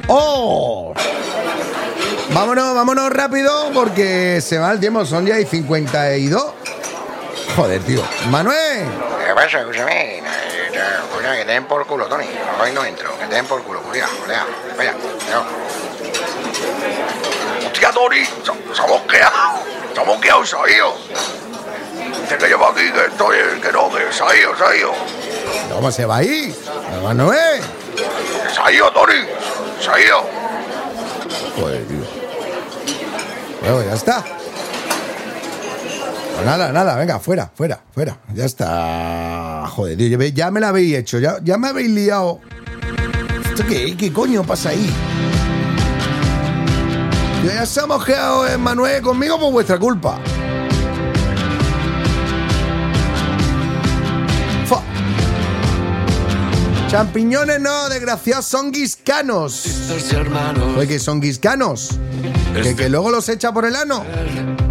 ¡Oh! Vámonos rápido porque se va el tiempo, son ya y 52. Joder, tío. ¡Manuel! ¿Qué pasa? Escúchame. Que te den por culo, Tony. Hoy no entro. Que te den por culo, cuidado. Vaya. Hostia, Tony. Se ha mosqueado. Se ha mosqueado, se ha ido. Dice que llevo aquí, que estoy, que no, que se ha ido. ¿Cómo se va a ir? Manuel. Se ha ido, Tony. Se ha ido. Joder, tío. Bueno, ya está. Pues nada, venga, fuera. Ya está. Joder, tío, ya me la habéis hecho, ya me habéis liado. ¿Esto qué coño pasa ahí? Ya se ha mosqueado Manuel conmigo por vuestra culpa. Champiñones no, desgraciados, son guiscanos. Oye, que son guiscanos. Que luego los echa por el ano.